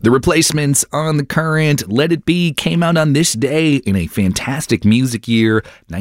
The Replacements on The Current. Let It Be came out on this day in a fantastic music year,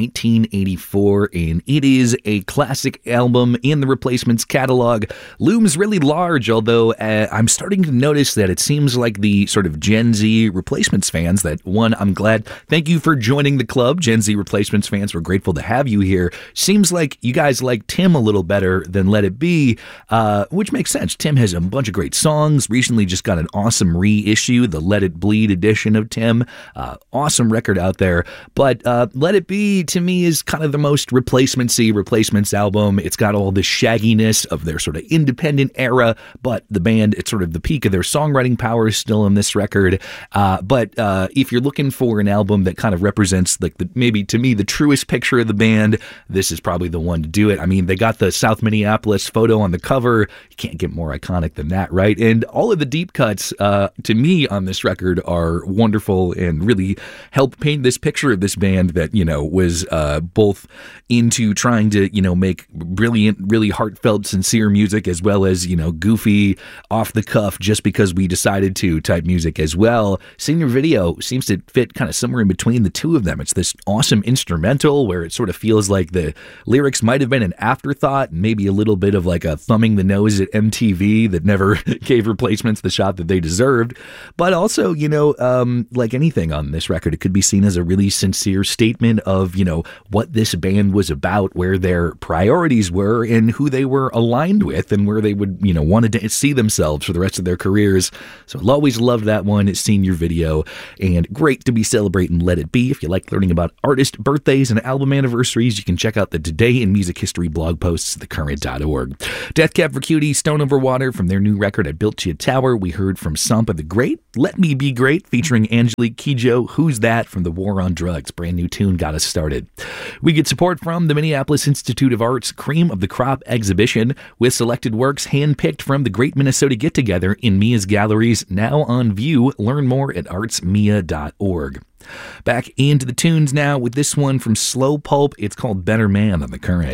1984, and it is a classic album in The Replacements catalog. Looms really large, although I'm starting to notice that it seems like the sort of Gen Z Replacements fans that, one, I'm glad. Thank you for joining the club, Gen Z Replacements fans. We're grateful to have you here. Seems like you guys like Tim a little better than Let It Be, which makes sense. Tim has a bunch of great songs. Recently just got an awesome reissue, the Let It Bleed edition of Tim. Awesome record out there. But Let It Be, to me, is kind of the most Replacements album. It's got all the shagginess of their sort of independent era, but the band, it's sort of the peak of their songwriting power is still in this record. But if you're looking for an album that kind of represents, like, maybe to me, the truest picture of the band, this is probably the one to do it. I mean, they got the South Minneapolis photo on the cover. You can't get more iconic than that, right? And all of the deep cuts, to me, on this record are wonderful and really help paint this picture of this band that, was both into trying to, make brilliant, really heartfelt, sincere music, as well as, goofy, off the cuff, just because we decided to type music as well. Senior Video seems to fit kind of somewhere in between the two of them. It's this awesome instrumental where it sort of feels like the lyrics might have been an afterthought, maybe a little bit of like a thumbing the nose at MTV that never gave Replacements the shot that they deserved. But also, like anything on this record, it could be seen as a really sincere statement of, what this band was about, where their priorities were and who they were aligned with and where they would, wanted to see themselves for the rest of their careers. So I'll always love that one. It's Senior Video, and great to be celebrating Let It Be. If you like learning about artist birthdays and album anniversaries, you can check out the Today in Music History blog posts at thecurrent.org. Death Cab for Cutie, Stone Over Water, from their new record I Built You a Tower. We heard from Sampa the Great, Let Me Be Great, featuring Angelique Kidjo, Who's That, from the War on Drugs. Brand new tune got us started. We get support from the Minneapolis Institute of Art's Cream of the Crop exhibition, with selected works handpicked from the Great Minnesota Get Together in Mia's Galleries, now on view. Learn more at artsmia.org. Back into the tunes now with this one from Slow Pulp. It's called Better Man on The Current.